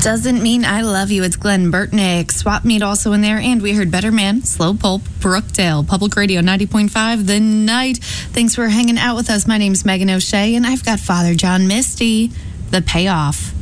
Doesn't Mean I Love You. It's Glenn Burtnick. Swap Meet also in there. And we heard Better Man, Slow Pulp, Brookdale, Public Radio 90.5, The Night. Thanks for hanging out with us. My name's Megan O'Shea, and I've got Father John Misty, The Payoff.